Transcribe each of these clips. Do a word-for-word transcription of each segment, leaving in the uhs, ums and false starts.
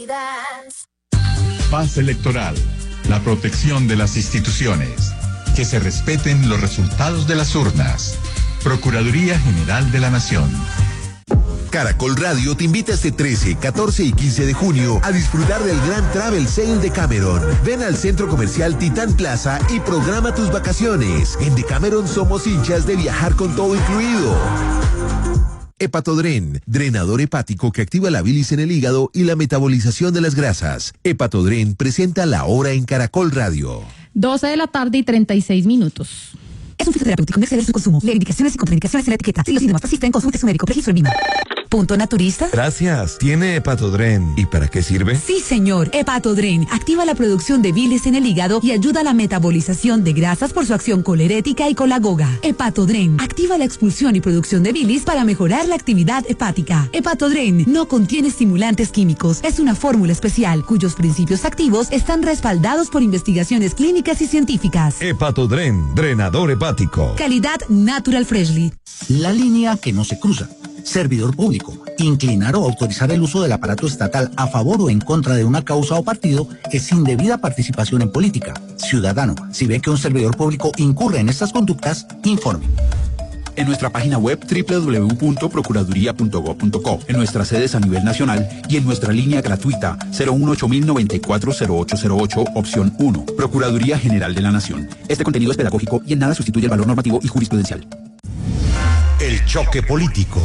Paz electoral, la protección de las instituciones, que se respeten los resultados de las urnas. Procuraduría General de la Nación. Caracol Radio te invita este trece, catorce y quince de junio a disfrutar del gran Travel Sale de Cameron. Ven al Centro Comercial Titán Plaza y programa tus vacaciones. En Decameron somos hinchas de viajar con todo incluido. Hepatodren, drenador hepático que activa la bilis en el hígado y la metabolización de las grasas. Hepatodren presenta La Hora en Caracol Radio. doce de la tarde y treinta y seis minutos. Es un fitoterapéutico, no exceder su consumo. Leer indicaciones y contraindicaciones en la etiqueta. Si los síntomas persisten, consulte su médico. Registro en Lima. ¿Punto naturista? Gracias. ¿Tiene Hepatodren? ¿Y para qué sirve? Sí, señor. Hepatodren activa la producción de bilis en el hígado y ayuda a la metabolización de grasas por su acción colerética y colagoga. Hepatodren activa la expulsión y producción de bilis para mejorar la actividad hepática. Hepatodren no contiene estimulantes químicos. Es una fórmula especial cuyos principios activos están respaldados por investigaciones clínicas y científicas. Hepatodren, drenador hepático. Calidad Natural Freshly. La línea que no se cruza. Servidor público. Inclinar o autorizar el uso del aparato estatal a favor o en contra de una causa o partido es indebida participación en política. Ciudadano, si ve que un servidor público incurre en estas conductas, informe. En nuestra página web doble u doble u doble u punto procuraduría punto gob punto co, en nuestras sedes a nivel nacional y en nuestra línea gratuita cero uno ocho mil noventa y cuatro cero ocho cero ocho, opción uno. Procuraduría General de la Nación. Este contenido es pedagógico y en nada sustituye el valor normativo y jurisprudencial. El choque político.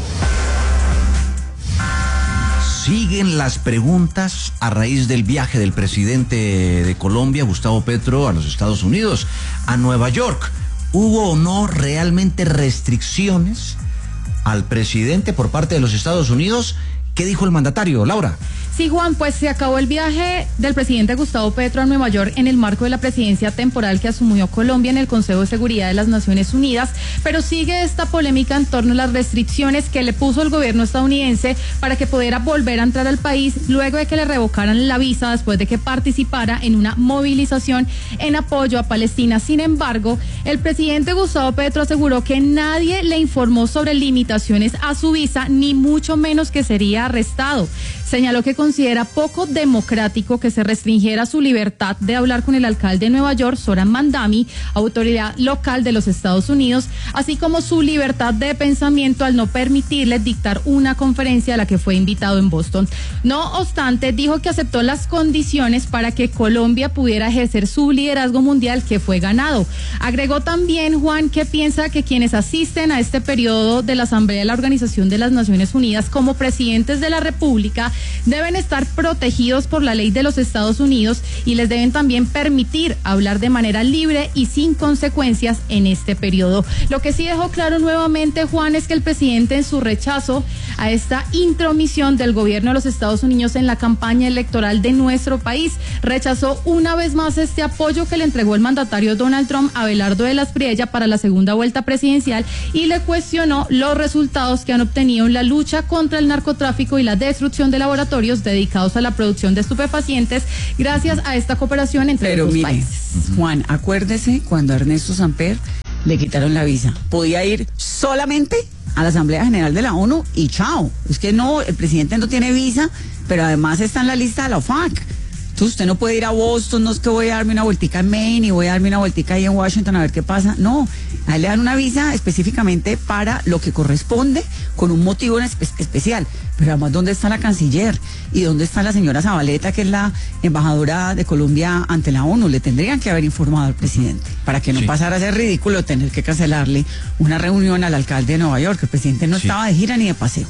Siguen las preguntas a raíz del viaje del presidente de Colombia, Gustavo Petro, a los Estados Unidos, a Nueva York. ¿Hubo o no realmente restricciones al presidente por parte de los Estados Unidos? ¿Qué dijo el mandatario, Laura? Sí, Juan, pues se acabó el viaje del presidente Gustavo Petro a Nueva York en el marco de la presidencia temporal que asumió Colombia en el Consejo de Seguridad de las Naciones Unidas, pero sigue esta polémica en torno a las restricciones que le puso el gobierno estadounidense para que pudiera volver a entrar al país luego de que le revocaran la visa después de que participara en una movilización en apoyo a Palestina. Sin embargo, el presidente Gustavo Petro aseguró que nadie le informó sobre limitaciones a su visa, ni mucho menos que sería arrestado. Señaló que considera poco democrático que se restringiera su libertad de hablar con el alcalde de Nueva York, Zohran Mamdani, autoridad local de los Estados Unidos, así como su libertad de pensamiento al no permitirle dictar una conferencia a la que fue invitado en Boston. No obstante, dijo que aceptó las condiciones para que Colombia pudiera ejercer su liderazgo mundial que fue ganado. Agregó también, Juan, que piensa que quienes asisten a este periodo de la Asamblea de la Organización de las Naciones Unidas como presidentes de la República deben estar protegidos por la ley de los Estados Unidos y les deben también permitir hablar de manera libre y sin consecuencias en este periodo. Lo que sí dejó claro nuevamente, Juan, es que el presidente, en su rechazo a esta intromisión del gobierno de los Estados Unidos en la campaña electoral de nuestro país, rechazó una vez más este apoyo que le entregó el mandatario Donald Trump a Abelardo de las Priella para la segunda vuelta presidencial y le cuestionó los resultados que han obtenido en la lucha contra el narcotráfico y la destrucción de laboratorios dedicados a la producción de estupefacientes gracias a esta cooperación entre Pero los dos mire, países. Juan, acuérdese cuando a Ernesto Samper le quitaron la visa. Podía ir solamente a la Asamblea General de la ONU y chao. Es que no, el presidente no tiene visa, pero además está en la lista de la O F A C. Entonces usted no puede ir a Boston, no es que voy a darme una vueltica en Maine y voy a darme una vueltica ahí en Washington a ver qué pasa. No, a él le dan una visa específicamente para lo que corresponde con un motivo espe- especial. Pero además, ¿dónde está la canciller? ¿Y dónde está la señora Zabaleta, que es la embajadora de Colombia ante la ONU? Le tendrían que haber informado al presidente para que no sí. pasara a ser ridículo tener que cancelarle una reunión al alcalde de Nueva York. El presidente no sí. estaba de gira ni de paseo.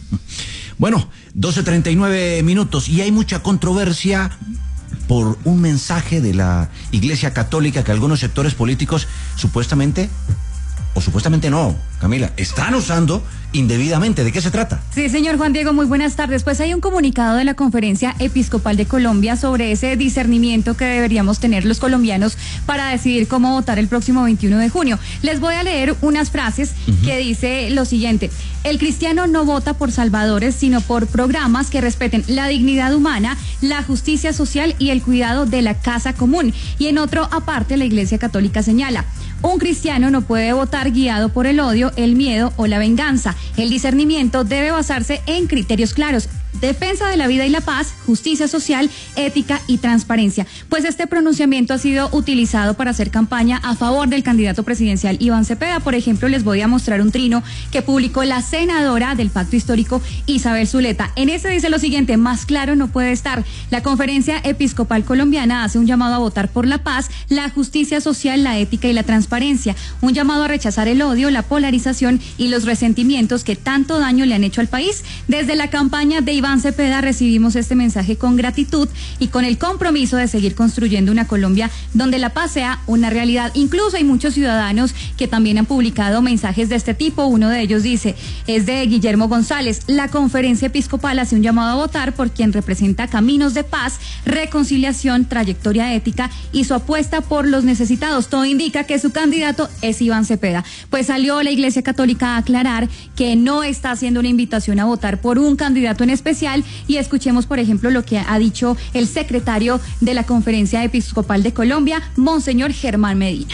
Bueno, doce treinta y nueve minutos y hay mucha controversia por un mensaje de la Iglesia Católica que algunos sectores políticos supuestamente, o supuestamente no, Camila, están usando indebidamente. ¿De qué se trata? Sí, señor Juan Diego, muy buenas tardes. Pues hay un comunicado de la Conferencia Episcopal de Colombia sobre ese discernimiento que deberíamos tener los colombianos para decidir cómo votar el próximo veintiuno de junio. Les voy a leer unas frases uh-huh. que dice lo siguiente: el cristiano no vota por salvadores, sino por programas que respeten la dignidad humana, la justicia social y el cuidado de la casa común. Y en otro aparte, la Iglesia Católica señala: un cristiano no puede votar guiado por el odio, el miedo o la venganza. El discernimiento debe basarse en criterios claros, defensa de la vida y la paz, justicia social, ética y transparencia. Pues este pronunciamiento ha sido utilizado para hacer campaña a favor del candidato presidencial Iván Cepeda. Por ejemplo, les voy a mostrar un trino que publicó la senadora del Pacto Histórico, Isabel Zuleta. En ese dice lo siguiente: más claro no puede estar. La Conferencia Episcopal Colombiana hace un llamado a votar por la paz, la justicia social, la ética y la transparencia. Un llamado a rechazar el odio, la polarización y los resentimientos que tanto daño le han hecho al país. Desde la campaña de Iván Cepeda recibimos este mensaje con gratitud y con el compromiso de seguir construyendo una Colombia donde la paz sea una realidad. Incluso hay muchos ciudadanos que también han publicado mensajes de este tipo. Uno de ellos dice, es de Guillermo González: la Conferencia Episcopal hace un llamado a votar por quien representa caminos de paz, reconciliación, trayectoria ética y su apuesta por los necesitados. Todo indica que su candidato es Iván Cepeda. Pues salió la Iglesia Católica a aclarar que no está haciendo una invitación a votar por un candidato en especial, y escuchemos, por ejemplo, lo que ha dicho el secretario de la Conferencia Episcopal de Colombia, Monseñor Germán Medina.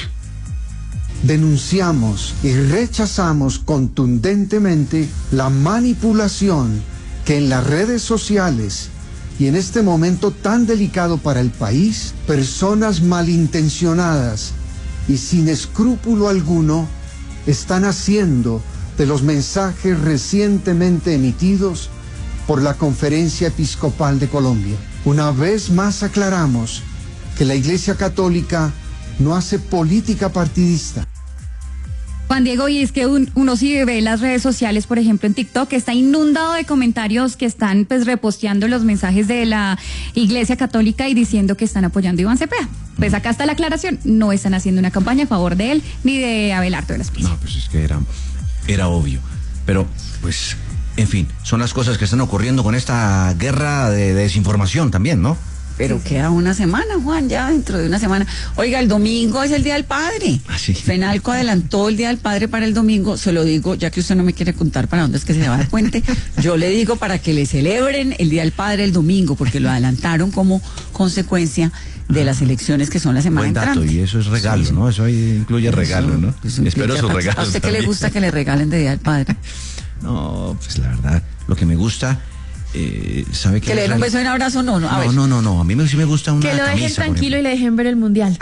Denunciamos y rechazamos contundentemente la manipulación que en las redes sociales y en este momento tan delicado para el país, personas malintencionadas y sin escrúpulo alguno están haciendo de los mensajes recientemente emitidos por la Conferencia Episcopal de Colombia. Una vez más aclaramos que la Iglesia Católica no hace política partidista. Juan Diego, y es que un, uno si ve las redes sociales, por ejemplo en TikTok, está inundado de comentarios que están pues reposteando los mensajes de la Iglesia Católica y diciendo que están apoyando a Iván Cepeda. Pues acá está la aclaración: no están haciendo una campaña a favor de él ni de Abelardo de la Espricia. No, pues es que era, era obvio. Pero, pues, en fin, son las cosas que están ocurriendo con esta guerra de, de desinformación también, ¿no? Pero sí, queda una semana, Juan, ya dentro de una semana. Oiga, el domingo es el Día del Padre. Ah, sí. FENALCO adelantó el Día del Padre para el domingo. Se lo digo, ya que usted no me quiere contar para dónde es que se va a dar cuenta, yo le digo para que le celebren el Día del Padre el domingo, porque lo adelantaron como consecuencia de las elecciones que son la semana Buen dato, entrante. y eso es regalo, sí, sí. ¿no? Eso ahí incluye eso, regalo, ¿no? Espero sus regalos. ¿A usted qué también. le gusta que le regalen de Día del Padre? No, pues la verdad, lo que me gusta... Eh, ¿sabe que le den un beso y un abrazo? No, no, a no, ver. no, no, no, a mí me, sí me gusta una camisa. Que lo dejen tranquilo y le dejen ver el mundial.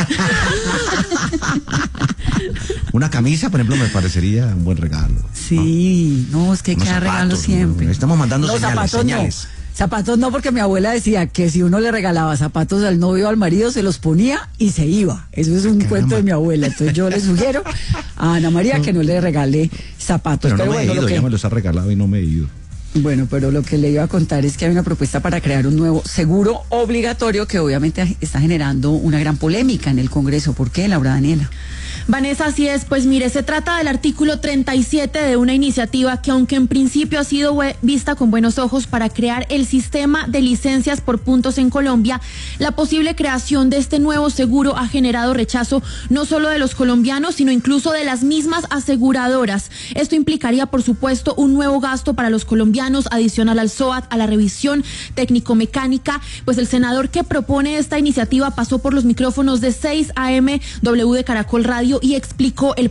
Una camisa, por ejemplo, me parecería un buen regalo. Sí, no, no es que hay que dar regalo siempre. No, estamos mandando no, señales, zapatos señales. No. Zapatos no, porque mi abuela decía que si uno le regalaba zapatos al novio o al marido, se los ponía y se iba. Eso es un Caramba. cuento de mi abuela. Entonces yo le sugiero a Ana María que no le regale zapatos. Pero, Pero no bueno, me he ido, que... ya me los ha regalado y no me he ido. Bueno, pero lo que le iba a contar es que hay una propuesta para crear un nuevo seguro obligatorio que obviamente está generando una gran polémica en el Congreso. ¿Por qué, Laura Daniela? Vanessa, así es. Pues mire, se trata del artículo treinta y siete de una iniciativa que, aunque en principio ha sido vista con buenos ojos para crear el sistema de licencias por puntos en Colombia, la posible creación de este nuevo seguro ha generado rechazo no solo de los colombianos, sino incluso de las mismas aseguradoras. Esto implicaría, por supuesto, un nuevo gasto para los colombianos adicional al S O A T, a la revisión técnico-mecánica. Pues el senador que propone esta iniciativa pasó por los micrófonos de seis A M W de Caracol Radio y explicó el